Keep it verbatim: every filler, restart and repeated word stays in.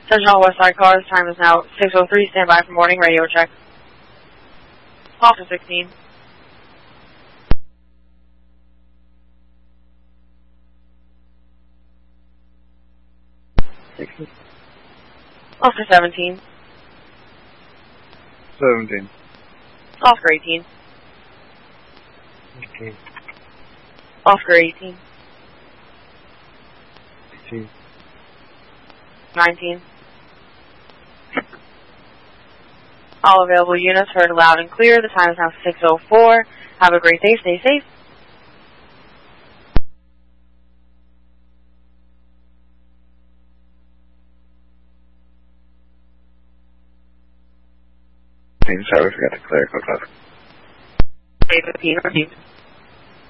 Central West Side Cars, time is now six oh three, stand by for morning radio check. Officer sixteen. sixteen. Officer seventeen. seventeen. Oscar eighteen. eighteen. Oscar eighteen. eighteen. nineteen. All available units heard loud and clear. The time is now six oh four. Have a great day. Stay safe. Sorry, we forgot to clear. Go, go. David P. Review.